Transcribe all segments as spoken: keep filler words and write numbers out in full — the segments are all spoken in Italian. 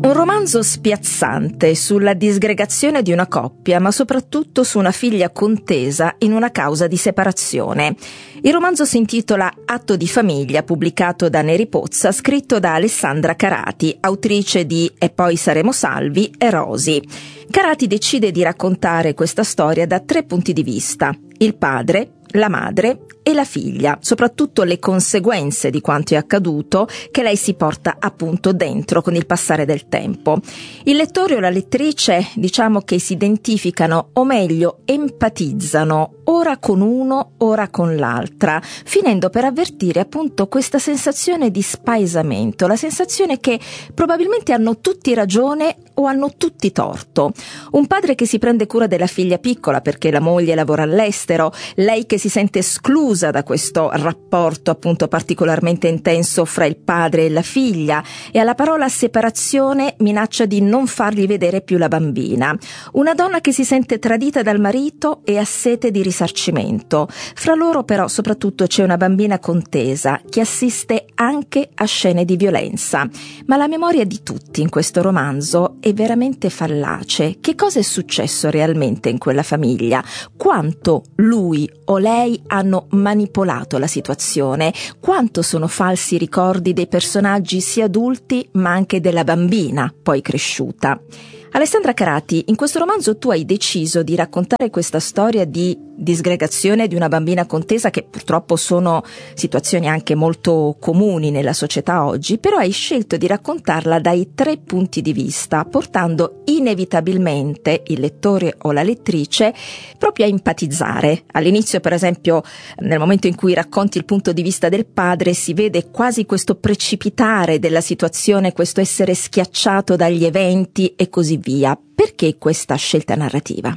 Un romanzo spiazzante sulla disgregazione di una coppia, ma soprattutto su una figlia contesa in una causa di separazione. Il romanzo si intitola Atto di famiglia, pubblicato da Neri Pozza, scritto da Alessandra Carati, autrice di E poi saremo salvi e Rosi. Carati decide di raccontare questa storia da tre punti di vista: il padre, la madre e la figlia, soprattutto le conseguenze di quanto è accaduto che lei si porta appunto dentro con il passare del tempo. Il lettore o la lettrice, diciamo che si identificano, o meglio empatizzano, ora con uno, ora con l'altra, finendo per avvertire appunto questa sensazione di spaesamento, la sensazione che probabilmente hanno tutti ragione o hanno tutti torto. Un padre che si prende cura della figlia piccola perché la moglie lavora all'estero, lei che si sente esclusa da questo rapporto appunto particolarmente intenso fra il padre e la figlia, e alla parola separazione minaccia di non fargli vedere più la bambina. Una donna che si sente tradita dal marito e ha sete di risarcimento. Fra loro però soprattutto c'è una bambina contesa che assiste anche a scene di violenza. Ma la memoria di tutti in questo romanzo è veramente fallace. Che cosa è successo realmente in quella famiglia? Quanto lui o lei hanno manipolato la situazione? Quanto sono falsi ricordi dei personaggi sia adulti ma anche della bambina poi cresciuta? Alessandra Carati, in questo romanzo tu hai deciso di raccontare questa storia di disgregazione di una bambina contesa, che purtroppo sono situazioni anche molto comuni nella società oggi, però hai scelto di raccontarla dai tre punti di vista, portando inevitabilmente il lettore o la lettrice proprio a empatizzare. All'inizio, per esempio, nel momento in cui racconti il punto di vista del padre, si vede quasi questo precipitare della situazione, questo essere schiacciato dagli eventi e così via. Perché questa scelta narrativa?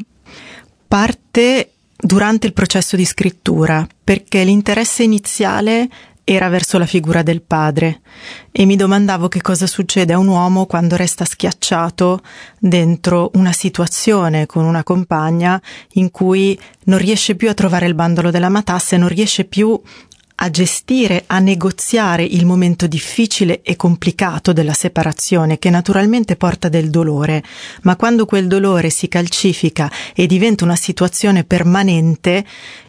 Parte durante il processo di scrittura, perché l'interesse iniziale era verso la figura del padre e mi domandavo che cosa succede a un uomo quando resta schiacciato dentro una situazione con una compagna in cui non riesce più a trovare il bandolo della matassa e non riesce più a gestire, a negoziare il momento difficile e complicato della separazione, che naturalmente porta del dolore, ma quando quel dolore si calcifica e diventa una situazione permanente,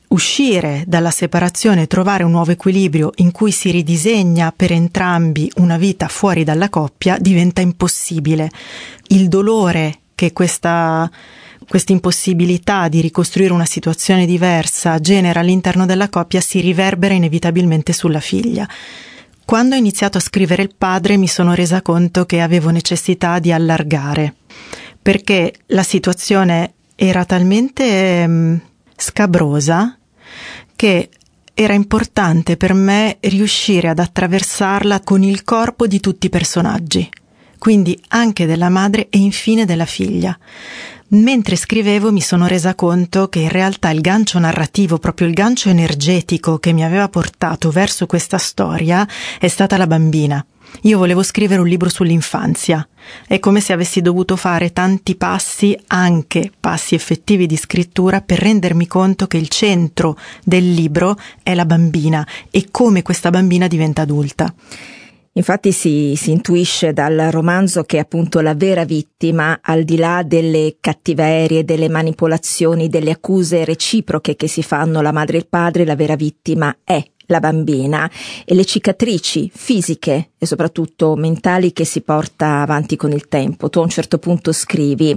uscire dalla separazione e trovare un nuovo equilibrio in cui si ridisegna per entrambi una vita fuori dalla coppia diventa impossibile. Il dolore che questa Questa impossibilità di ricostruire una situazione diversa genera all'interno della coppia si riverbera inevitabilmente sulla figlia. Quando ho iniziato a scrivere il padre mi sono resa conto che avevo necessità di allargare, perché la situazione era talmente um, scabrosa che era importante per me riuscire ad attraversarla con il corpo di tutti i personaggi, quindi anche della madre e infine della figlia. Mentre scrivevo mi sono resa conto che in realtà il gancio narrativo, proprio il gancio energetico che mi aveva portato verso questa storia è stata la bambina. Io volevo scrivere un libro sull'infanzia. È come se avessi dovuto fare tanti passi, anche passi effettivi di scrittura, per rendermi conto che il centro del libro è la bambina e come questa bambina diventa adulta. Infatti si, si intuisce dal romanzo che appunto la vera vittima, al di là delle cattiverie, delle manipolazioni, delle accuse reciproche che si fanno la madre e il padre, la vera vittima è la bambina e le cicatrici fisiche e soprattutto mentali che si porta avanti con il tempo. Tu a un certo punto scrivi: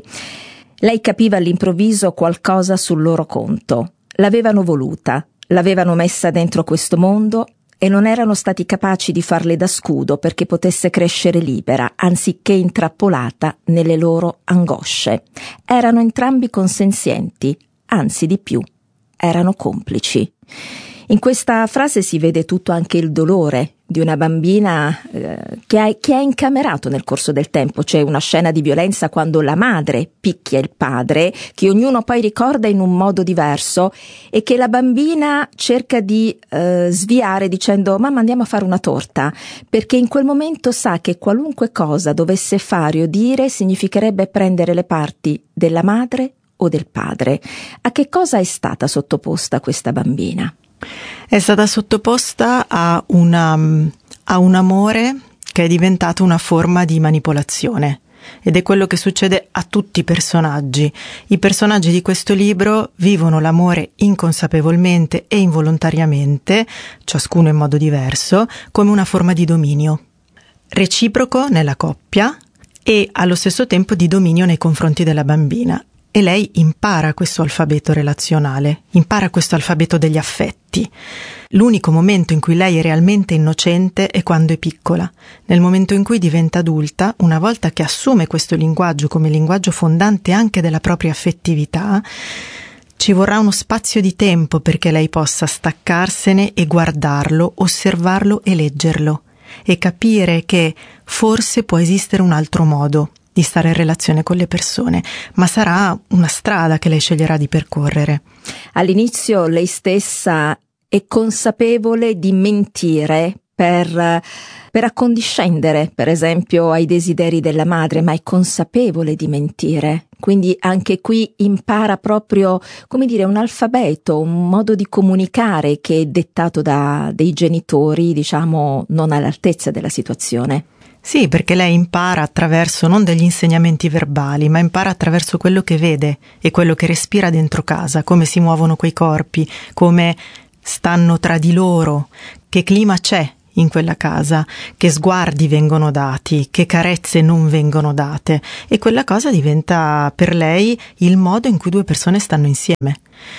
lei capiva all'improvviso qualcosa sul loro conto, l'avevano voluta, l'avevano messa dentro questo mondo e non erano stati capaci di farle da scudo perché potesse crescere libera, anziché intrappolata nelle loro angosce. Erano entrambi consenzienti, anzi di più, erano complici. In questa frase si vede tutto anche il dolore di una bambina eh, che, ha, che ha incamerato nel corso del tempo. C'è una scena di violenza quando la madre picchia il padre, che ognuno poi ricorda in un modo diverso e che la bambina cerca di eh, sviare dicendo: mamma, andiamo a fare una torta, perché in quel momento sa che qualunque cosa dovesse fare o dire significherebbe prendere le parti della madre o del padre. A che cosa è stata sottoposta questa bambina? È stata sottoposta a, una, a un amore che è diventato una forma di manipolazione. ed è quello che succede a tutti i personaggi. I personaggi di questo libro vivono l'amore inconsapevolmente e involontariamente, ciascuno in modo diverso, come una forma di dominio reciproco nella coppia e allo stesso tempo di dominio nei confronti della bambina. E lei impara questo alfabeto relazionale, impara questo alfabeto degli affetti. L'unico momento in cui lei è realmente innocente è quando è piccola. Nel momento in cui diventa adulta, una volta che assume questo linguaggio come linguaggio fondante anche della propria affettività, ci vorrà uno spazio di tempo perché lei possa staccarsene e guardarlo, osservarlo e leggerlo, e capire che forse può esistere un altro modo di stare in relazione con le persone, ma sarà una strada che lei sceglierà di percorrere. All'inizio lei stessa è consapevole di mentire per, per accondiscendere, per esempio, ai desideri della madre, ma è consapevole di mentire. Quindi anche qui impara proprio, come dire, un alfabeto, un modo di comunicare che è dettato da dei genitori, diciamo, non all'altezza della situazione. Sì, perché lei impara attraverso non degli insegnamenti verbali, ma impara attraverso quello che vede e quello che respira dentro casa, come si muovono quei corpi, come stanno tra di loro, che clima c'è in quella casa, che sguardi vengono dati, che carezze non vengono date, e quella cosa diventa per lei il modo in cui due persone stanno insieme.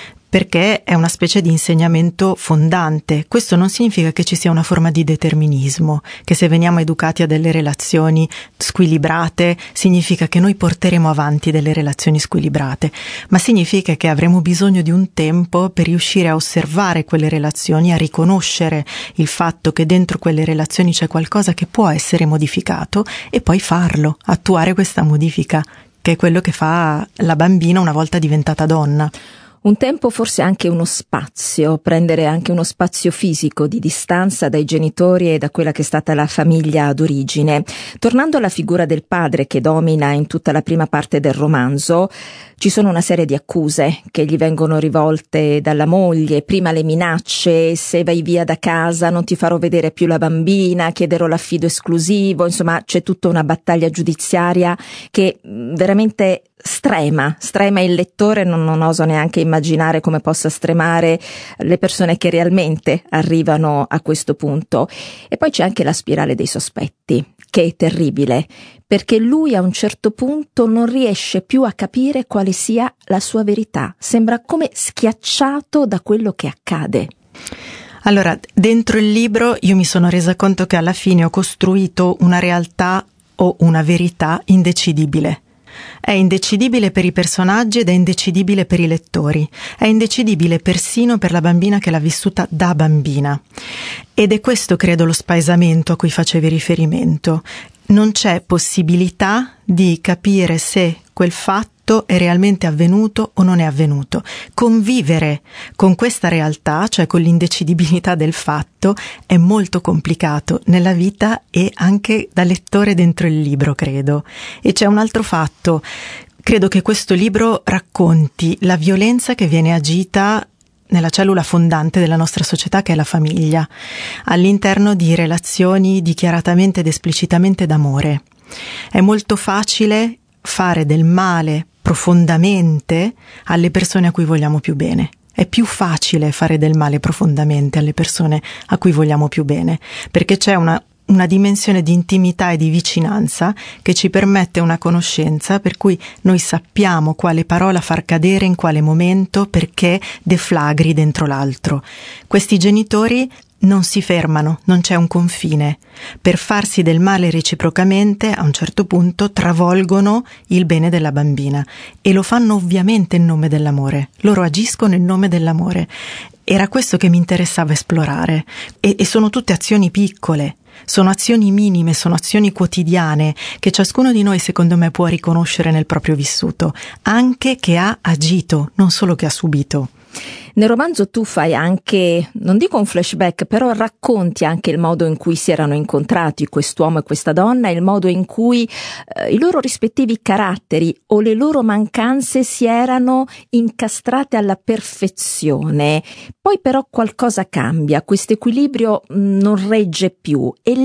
Perché è una specie di insegnamento fondante. Questo non significa che ci sia una forma di determinismo, che se veniamo educati a delle relazioni squilibrate significa che noi porteremo avanti delle relazioni squilibrate, ma significa che avremo bisogno di un tempo per riuscire a osservare quelle relazioni, a riconoscere il fatto che dentro quelle relazioni c'è qualcosa che può essere modificato e poi farlo, attuare questa modifica, che è quello che fa la bambina una volta diventata donna. Un tempo, forse anche uno spazio, prendere anche uno spazio fisico di distanza dai genitori e da quella che è stata la famiglia d'origine. Tornando alla figura del padre che domina in tutta la prima parte del romanzo, ci sono una serie di accuse che gli vengono rivolte dalla moglie, prima le minacce: se vai via da casa non ti farò vedere più la bambina, chiederò l'affido esclusivo, insomma c'è tutta una battaglia giudiziaria che veramente strema, strema il lettore, non, non oso neanche immaginare come possa stremare le persone che realmente arrivano a questo punto. E poi c'è anche la spirale dei sospetti, che è terribile, perché lui a un certo punto non riesce più a capire quale sia la sua verità, sembra come schiacciato da quello che accade. Allora, dentro il libro io mi sono resa conto che alla fine ho costruito una realtà o una verità indecidibile. È indecidibile per i personaggi ed è indecidibile per i lettori. È indecidibile persino per la bambina che l'ha vissuta da bambina. Ed è questo, credo, lo spaesamento a cui facevi riferimento. Non c'è possibilità di capire se quel fatto è realmente avvenuto o non è avvenuto. Convivere con questa realtà, cioè con l'indecidibilità del fatto, è molto complicato nella vita e anche da lettore dentro il libro, credo. E c'è un altro fatto. Credo che questo libro racconti la violenza che viene agita nella cellula fondante della nostra società, che è la famiglia, all'interno di relazioni dichiaratamente ed esplicitamente d'amore. È molto facile fare del male profondamente alle persone a cui vogliamo più bene. È più facile fare del male profondamente alle persone a cui vogliamo più bene, perché c'è una una dimensione di intimità e di vicinanza che ci permette una conoscenza per cui noi sappiamo quale parola far cadere in quale momento, perché deflagri dentro l'altro. Questi genitori non si fermano, non c'è un confine. Per farsi del male reciprocamente, a un certo punto travolgono il bene della bambina e lo fanno ovviamente in nome dell'amore. Loro agiscono in nome dell'amore. Era questo che mi interessava esplorare e, e sono tutte azioni piccole. Sono azioni minime, sono azioni quotidiane che ciascuno di noi, secondo me, può riconoscere nel proprio vissuto, anche che ha agito, non solo che ha subito. Nel romanzo tu fai anche, non dico un flashback, però racconti anche il modo in cui si erano incontrati quest'uomo e questa donna, il modo in cui eh, i loro rispettivi caratteri o le loro mancanze si erano incastrate alla perfezione. Poi però qualcosa cambia, questo equilibrio mh, non regge più e lì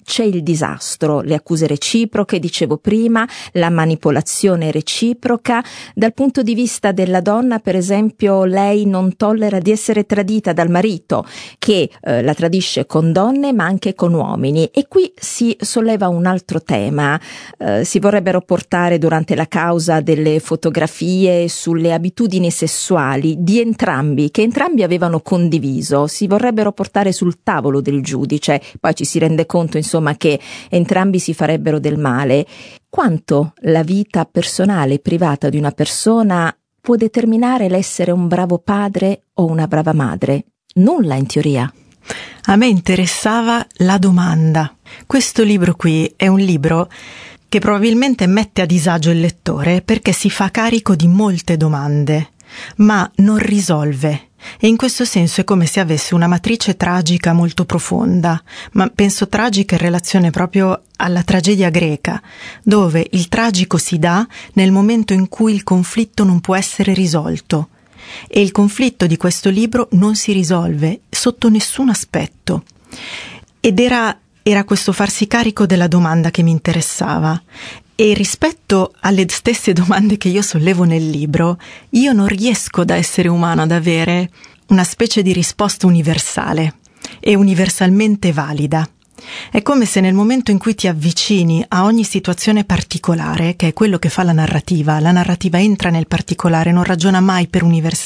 c'è il disastro, le accuse reciproche, dicevo prima, la manipolazione reciproca. Dal punto di vista della donna, per esempio, lei non tollera di essere tradita dal marito, che eh, la tradisce con donne ma anche con uomini. E qui si solleva un altro tema. Eh, si vorrebbero portare durante la causa delle fotografie sulle abitudini sessuali di entrambi, che entrambi avevano condiviso. Si vorrebbero portare sul tavolo del giudice. Poi ci si rende conto, insomma, insomma che entrambi si farebbero del male. Quanto la vita personale e privata di una persona può determinare l'essere un bravo padre o una brava madre? Nulla in teoria. A me interessava la domanda. Questo libro qui è un libro che probabilmente mette a disagio il lettore perché si fa carico di molte domande, ma non risolve. E in questo senso è come se avesse una matrice tragica molto profonda, ma penso tragica in relazione proprio alla tragedia greca, dove il tragico si dà nel momento in cui il conflitto non può essere risolto. E il conflitto di questo libro non si risolve sotto nessun aspetto. Ed era, era questo farsi carico della domanda che mi interessava. E rispetto alle stesse domande che io sollevo nel libro, io non riesco da essere umano ad avere una specie di risposta universale e universalmente valida. È come se nel momento in cui ti avvicini a ogni situazione particolare, che è quello che fa la narrativa, la narrativa entra nel particolare, non ragiona mai per universalità,